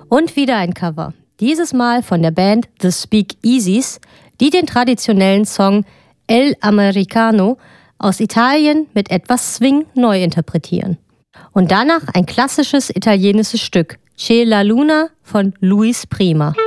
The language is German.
Und wieder ein Cover. Dieses Mal von der Band The Speakeasies, die den traditionellen Song El Americano aus Italien mit etwas Swing neu interpretieren. Und danach ein klassisches italienisches Stück, C'è la Luna von Luis Prima.